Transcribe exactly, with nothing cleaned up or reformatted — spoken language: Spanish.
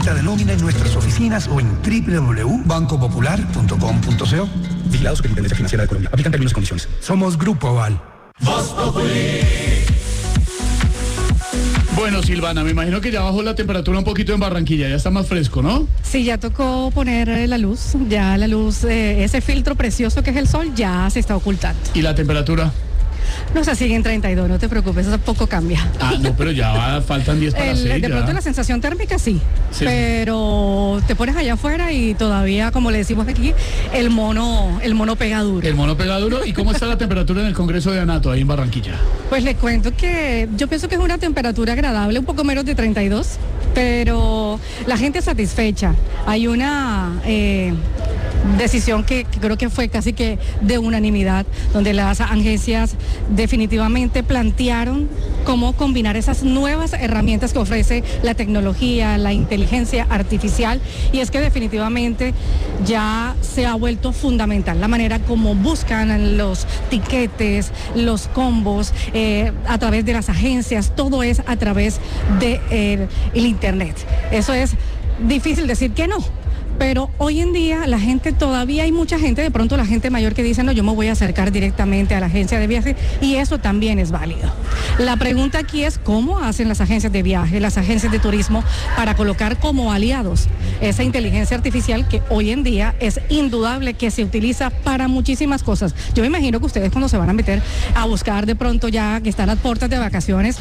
cuenta de nómina en nuestras oficinas o en doble u doble u doble u punto banco popular punto com punto co. Vigilado Superintendencia Financiera de Colombia. Aplican términos y condiciones. Somos Grupo Aval. Voz Populi. Bueno, Silvana, me imagino que ya bajó la temperatura un poquito en Barranquilla, ya está más fresco, ¿no? Sí, ya tocó poner eh, la luz, ya la luz, eh, ese filtro precioso que es el sol, ya se está ocultando. ¿Y la temperatura? No se sigue en treinta y dos, no te preocupes, eso poco cambia. Ah, no, pero ya va, faltan diez para El, seis. de ya. pronto la sensación térmica sí, Sí, pero te pones allá afuera y todavía, como le decimos aquí, el mono, el mono pega duro. El mono pega duro. ¿Y cómo está la temperatura en el Congreso de Anato, ahí en Barranquilla? Pues le cuento que yo pienso que es una temperatura agradable, un poco menos de treinta y dos, pero la gente satisfecha. Hay una eh, decisión que, que creo que fue casi que de unanimidad, donde las agencias definitivamente plantearon cómo combinar esas nuevas herramientas que ofrece la tecnología, la inteligencia artificial, y es que definitivamente ya se ha vuelto fundamental la manera como buscan los tiquetes, los combos, eh, a través de las agencias, todo es a través de eh, el internet. Eso es difícil decir que no. Pero hoy en día la gente, todavía hay mucha gente, de pronto la gente mayor que dice, no, yo me voy a acercar directamente a la agencia de viaje, y eso también es válido. La pregunta aquí es cómo hacen las agencias de viaje, las agencias de turismo, para colocar como aliados esa inteligencia artificial que hoy en día es indudable que se utiliza para muchísimas cosas. Yo me imagino que ustedes cuando se van a meter a buscar de pronto ya que están a puertas de vacaciones,